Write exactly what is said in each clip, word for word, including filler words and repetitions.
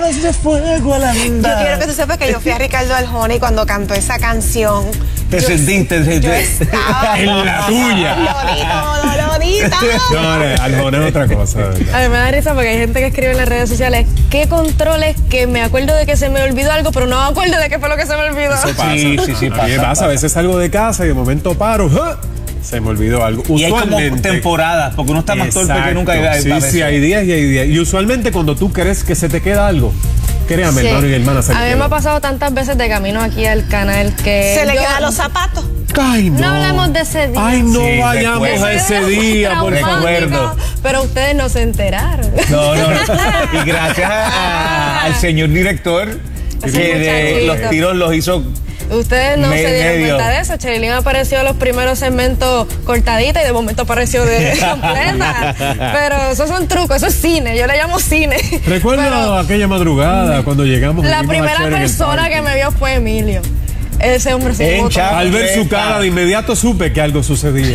llamas de fuego al andar. Yo quiero que tú sepas que yo fui a Ricardo Arjona y cuando cantó esa canción... Te yo, sentiste yo estaba en la tuya. Lolito, Lolita. No, no, Arjona es otra cosa. A mí me da risa porque hay gente que escribe en las redes sociales qué controles que me acuerdo de que se me olvidó algo, pero no me acuerdo de qué fue lo que se me olvidó. Eso pasa. Sí, sí, sí, A mí me pasa, pasa. A veces salgo de casa y de momento paro. ¡Ja! Se me olvidó algo. Y hay Usualmente, como temporadas, porque uno está más torpe que nunca. Sí, a sí, veces. hay días y hay días. Y usualmente cuando tú crees que se te queda algo, créame, Sí. hermano y hermana, se A le mí queda. me ha pasado tantas veces de camino aquí al canal que Se le yo- quedan los zapatos. Ay, no. No hablemos de ese día. Ay, no Sí, vayamos recuerdo. a ese día, por Traumático, favor. recuerdo. Pero ustedes no se enteraron. No, no, no. Y gracias a- a- al señor director que Ese de muchachito. los tiros los hizo. Ustedes no Me- se dieron medio. cuenta de eso. Cherilyn apareció en los primeros segmentos cortadita y de momento apareció de completa. Pero esos son trucos, eso es cine. Yo le llamo cine. Recuerdo Pero aquella madrugada cuando llegamos. la vinimos a primera Cher en el persona parque. que me vio fue Emilio. Ese hombre se En botó. chat. Al ver su cara, de inmediato supe que algo sucedía.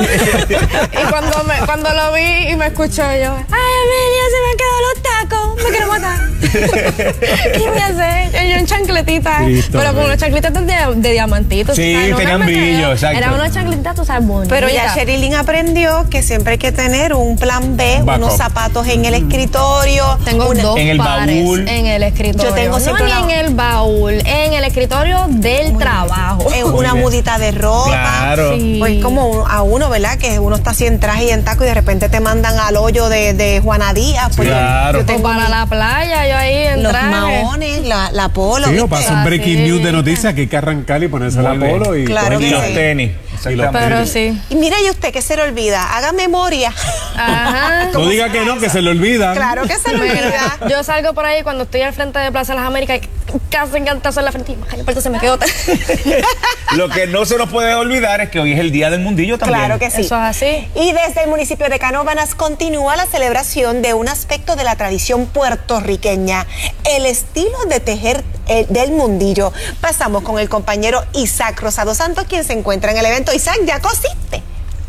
Y cuando, me, cuando lo vi y me escuchó, yo, ¡ay, Emilio, se me han quedado los tacos! ¡Me quiero matar! ¿Qué me hace? Yo en chancletita, Cristo, pero con Rey. unas chancletas de, de diamantitos. Sí, ¿sabes? No tenían me creo. brillo, exacto. Eran unas chancletitas, tú sabes, bonitas. Pero ya Cherilyn aprendió que siempre hay que tener un plan B, Backup. unos zapatos en el escritorio. Tengo una- dos En el pares baúl. en el escritorio. Yo tengo siempre no ni una- en el baúl, en el escritorio del trabajo. en una bien. mudita de ropa. Claro. Sí. Pues como un- a uno, ¿verdad? Que uno está así en traje y en taco y de repente te mandan al hoyo de, de Juana Díaz. Pues yo- Claro. yo O tengo para mi- la playa, yo ahí en los traje. maones, la, la polo. Sí, o ¿viste? pasa un breaking Ah, sí. news de noticias que hay que arrancar y ponerse la Muy bien. polo y Claro coger Y que los sí. tenis. Y los Exactamente. Pero sí. Y mira, y usted que se le olvida, haga memoria. Ajá. No diga que no, que se le olvida. Claro que se le olvida. Mira, yo salgo por ahí cuando estoy al frente de Plaza de las Américas y casi encantazo en la frente y ay, aparte se me quedó. Lo que no se nos puede olvidar es que hoy es el Día del Mundillo también. Claro que sí. Eso es así. Y desde el municipio de Canóvanas continúa la celebración de un aspecto de la tradición puertorriqueña, el estilo de tejer eh, del mundillo. Pasamos con el compañero Isaac Rosado Santos, quien se encuentra en el evento. Isaac, ¿ya cosiste?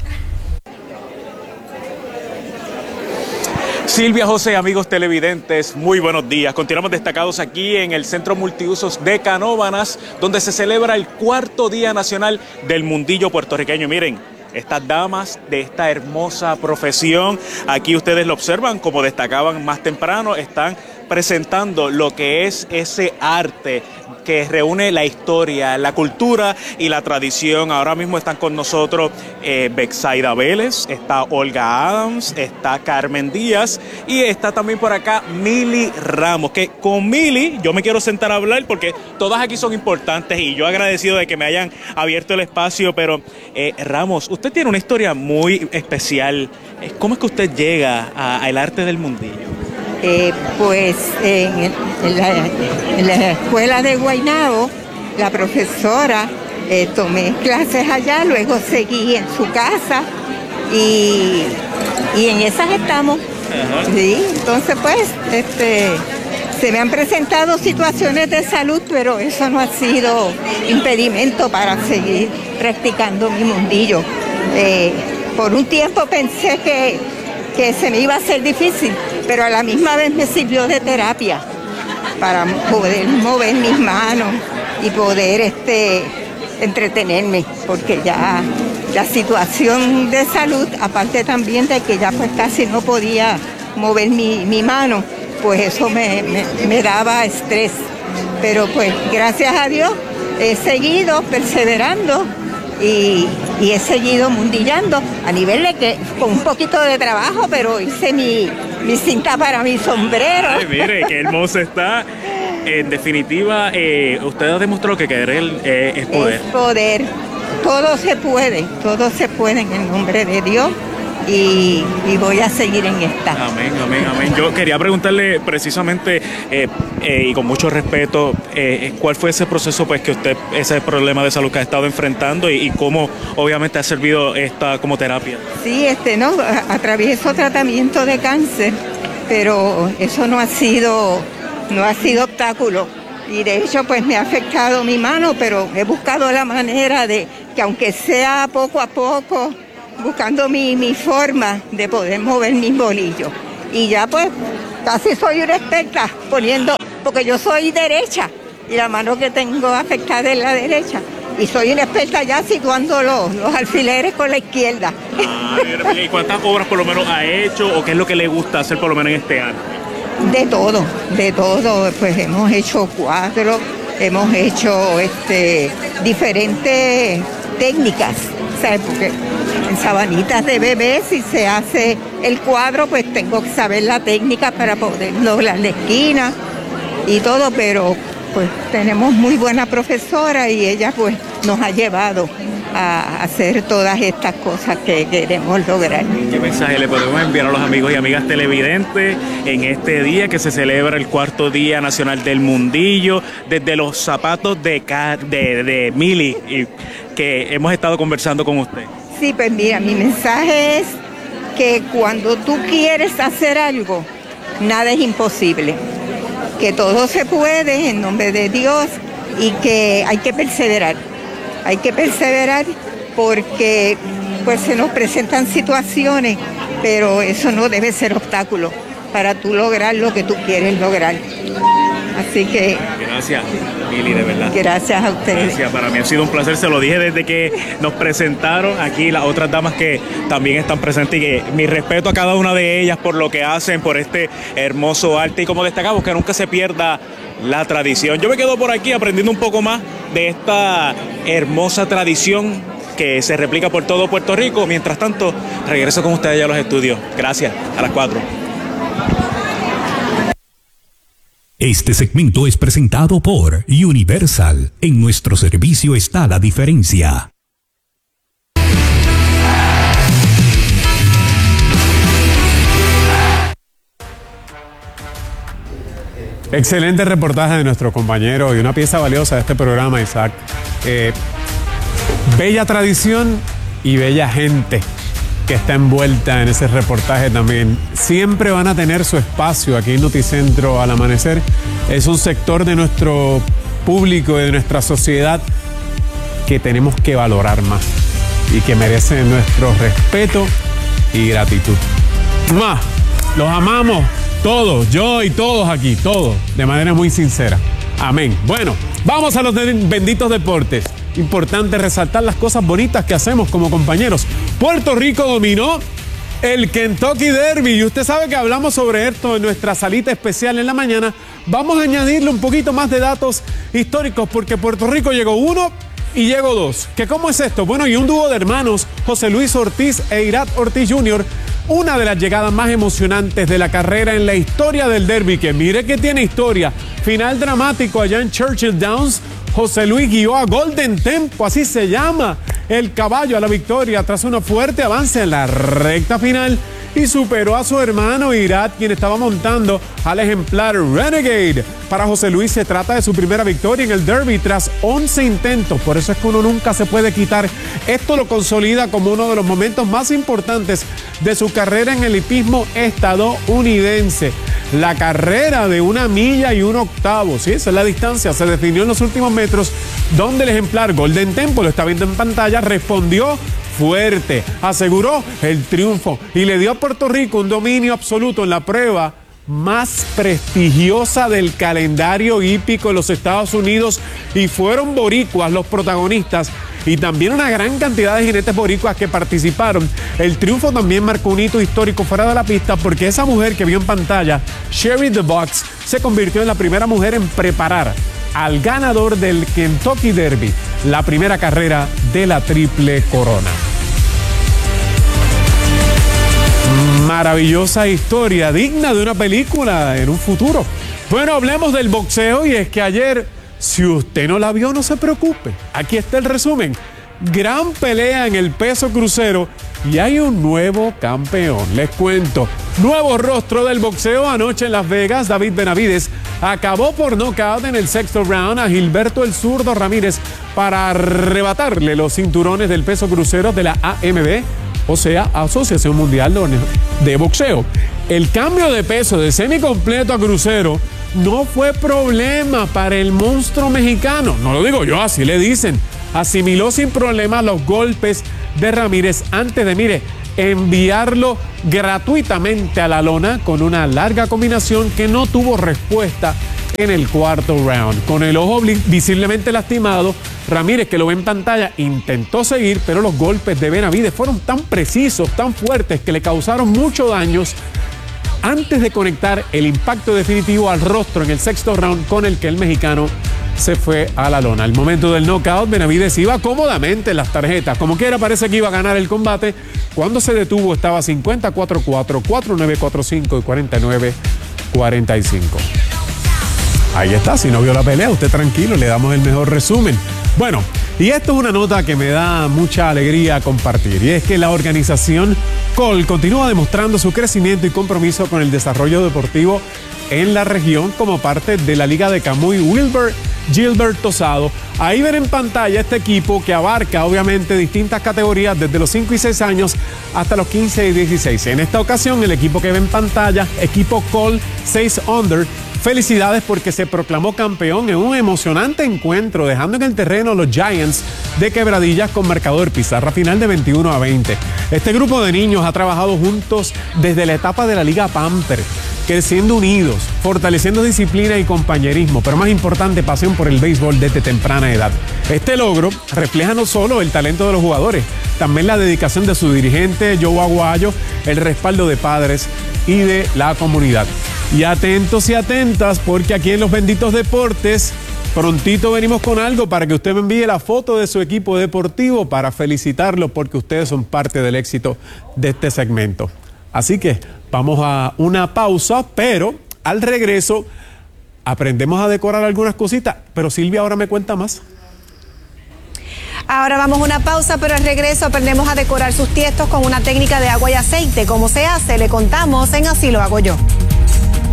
Silvia, José, amigos televidentes, muy buenos días. Continuamos destacados aquí en el Centro Multiusos de Canóvanas, donde se celebra el cuarto Día Nacional del Mundillo Puertorriqueño. Miren, estas damas de esta hermosa profesión, aquí ustedes lo observan, como destacaban más temprano, están presentando lo que es ese arte que reúne la historia, la cultura y la tradición. Ahora mismo están con nosotros eh, Bexaida Vélez, está Olga Adams, está Carmen Díaz y está también por acá Mili Ramos, que con Mili yo me quiero sentar a hablar porque todas aquí son importantes y yo agradecido de que me hayan abierto el espacio, pero eh, Ramos, usted tiene una historia muy especial. ¿Cómo es que usted llega al arte del mundillo? Eh, pues en, en, la, en la escuela de Guaynabo, la profesora, eh, tomé clases allá, luego seguí en su casa y, y en esas estamos. Ajá. Sí, entonces pues este, se me han presentado situaciones de salud, pero eso no ha sido impedimento para seguir practicando mi mundillo. Eh, por un tiempo pensé que, que se me iba a hacer difícil, pero a la misma vez me sirvió de terapia para poder mover mis manos y poder este, entretenerme, porque ya la situación de salud, aparte también de que ya pues casi no podía mover mi, mi mano, pues eso me, me, me daba estrés. Pero pues gracias a Dios he seguido perseverando y, y he seguido mundillando a nivel de que con un poquito de trabajo, pero hice mi, mi cinta para mi sombrero. Ay, mire, qué hermoso está. En definitiva, eh, usted ha demostrado que querer eh, es poder. Es poder. Todo se puede, todo se puede en el nombre de Dios y, y voy a seguir en esta. Amén, amén, amén. Yo quería preguntarle precisamente eh, eh, y con mucho respeto, eh, ¿cuál fue ese proceso pues que usted, ese problema de salud que ha estado enfrentando y, y cómo obviamente ha servido esta como terapia? Sí, este, no, atravieso tratamiento de cáncer, pero eso no ha sido, no ha sido obstáculo. Y de hecho pues me ha afectado mi mano, pero he buscado la manera de que aunque sea poco a poco, buscando mi, mi forma de poder mover mis bolillos. Y ya pues casi soy una experta poniendo porque yo soy derecha y la mano que tengo afectada es la derecha. Y soy una experta ya situando los, los alfileres con la izquierda. Ah, ¿y cuántas obras por lo menos ha hecho o qué es lo que le gusta hacer por lo menos en este año? De todo, de todo. Pues hemos hecho cuadros, hemos hecho este, diferentes técnicas, ¿sabes? Porque en sabanitas de bebés, si se hace el cuadro, pues tengo que saber la técnica para poder doblar la esquina y todo, pero pues tenemos muy buena profesora y ella pues nos ha llevado a hacer todas estas cosas que queremos lograr. ¿Qué mensaje le podemos enviar a los amigos y amigas televidentes en este día que se celebra el cuarto Día Nacional del Mundillo, desde los zapatos de, de, de Mili, y que hemos estado conversando con usted? Sí, pues mira, mi mensaje es que cuando tú quieres hacer algo, nada es imposible, que todo se puede en nombre de Dios y que hay que perseverar. Hay que perseverar porque pues se nos presentan situaciones, pero eso no debe ser obstáculo para tú lograr lo que tú quieres lograr. Así que... Gracias, Mili, de verdad. Gracias a ustedes. Gracias, para mí ha sido un placer, se lo dije desde que nos presentaron aquí las otras damas que también están presentes y que mi respeto a cada una de ellas por lo que hacen, por este hermoso arte y como destacamos, que nunca se pierda la tradición. Yo me quedo por aquí aprendiendo un poco más de esta hermosa tradición que se replica por todo Puerto Rico. Mientras tanto, regreso con ustedes allá a los estudios. Gracias, a las cuatro. Este segmento es presentado por Universal. En nuestro servicio está la diferencia. Excelente reportaje de nuestro compañero y una pieza valiosa de este programa, Isaac. Eh, bella tradición y bella gente que está envuelta en ese reportaje también. Siempre van a tener su espacio aquí en Noticentro al amanecer. Es un sector de nuestro público y de nuestra sociedad que tenemos que valorar más y que merece nuestro respeto y gratitud. ¡Mua! Los amamos todos, yo y todos aquí, todos, de manera muy sincera. Amén. Bueno, vamos a los benditos deportes. Importante resaltar las cosas bonitas que hacemos como compañeros. Puerto Rico dominó el Kentucky Derby y usted sabe que hablamos sobre esto en nuestra salita especial en la mañana. Vamos a añadirle un poquito más de datos históricos porque Puerto Rico llegó uno y llegó dos. ¿Qué cómo es esto? Bueno, y un dúo de hermanos, José Luis Ortiz e Irat Ortiz junior, una de las llegadas más emocionantes de la carrera en la historia del Derby, que mire que tiene historia. Final dramático allá en Churchill Downs. José Luis guió a Golden Tempo, así se llama el caballo, a la victoria tras un fuerte avance en la recta final y superó a su hermano Irat, quien estaba montando al ejemplar Renegade. Para José Luis se trata de su primera victoria en el Derby tras once intentos, por eso es que uno nunca se puede quitar. Esto lo consolida como uno de los momentos más importantes de su carrera en el hipismo estadounidense. La carrera de una milla y un octavo, sí, esa es la distancia, se definió en los últimos metros, donde el ejemplar Golden Tempo, lo está viendo en pantalla, respondió fuerte, aseguró el triunfo y le dio a Puerto Rico un dominio absoluto en la prueba más prestigiosa del calendario hípico en los Estados Unidos, y fueron boricuas los protagonistas y también una gran cantidad de jinetes boricuas que participaron. El triunfo también marcó un hito histórico fuera de la pista porque esa mujer que vio en pantalla, Sherry the Box, se convirtió en la primera mujer en preparar al ganador del Kentucky Derby, la primera carrera de la Triple Corona. Maravillosa historia, digna de una película en un futuro. Bueno, hablemos del boxeo, y es que ayer, si usted no la vio, no se preocupe. Aquí está el resumen. Gran pelea en el peso crucero y hay un nuevo campeón. Les cuento. Nuevo rostro del boxeo anoche en Las Vegas. David Benavides acabó por nocaut en el sexto round a Gilberto el Zurdo Ramírez para arrebatarle los cinturones del peso crucero de la A M B, o sea, Asociación Mundial de Boxeo. El cambio de peso de semicompleto a crucero no fue problema para el monstruo mexicano. No lo digo yo, así le dicen. Asimiló sin problema los golpes de Ramírez antes de, mire, enviarlo gratuitamente a la lona con una larga combinación que no tuvo respuesta en el cuarto round. Con el ojo visiblemente lastimado, Ramírez, que lo ve en pantalla, intentó seguir, pero los golpes de Benavidez fueron tan precisos, tan fuertes, que le causaron muchos daños antes de conectar el impacto definitivo al rostro en el sexto round, con el que el mexicano se fue a la lona. Al momento del knockout, Benavidez iba cómodamente en las tarjetas. Como quiera, parece que iba a ganar el combate. Cuando se detuvo, estaba cincuenta a cuarenta y cuatro, cuarenta y nueve a cuarenta y cinco y cuarenta y nueve a cuarenta y cinco. Ahí está, si no vio la pelea, usted tranquilo, le damos el mejor resumen. Bueno, y esto es una nota que me da mucha alegría compartir, y es que la organización C O L continúa demostrando su crecimiento y compromiso con el desarrollo deportivo en la región como parte de la Liga de Camuy Wilber Gilbert Tosado. Ahí ven en pantalla este equipo que abarca obviamente distintas categorías desde los cinco y seis años hasta los quince y dieciséis. En esta ocasión el equipo que ven en pantalla, equipo C O L seis Under, felicidades porque se proclamó campeón en un emocionante encuentro, dejando en el terreno a los Giants de Quebradillas con marcador pizarra final de veintiuno a veinte. Este grupo de niños ha trabajado juntos desde la etapa de la Liga Panther, creciendo unidos, fortaleciendo disciplina y compañerismo, pero más importante, pasión por el béisbol desde temprana edad. Este logro refleja no solo el talento de los jugadores, también la dedicación de su dirigente Joe Aguayo, el respaldo de padres y de la comunidad. Y atentos y atentas, porque aquí en Los Benditos Deportes prontito venimos con algo para que usted me envíe la foto de su equipo deportivo para felicitarlo, porque ustedes son parte del éxito de este segmento. Así que vamos a una pausa, pero al regreso aprendemos a decorar algunas cositas. Pero Silvia ahora me cuenta más. Ahora vamos a una pausa, pero al regreso aprendemos a decorar sus tiestos con una técnica de agua y aceite. ¿Cómo se hace? Le contamos en Así lo hago yo.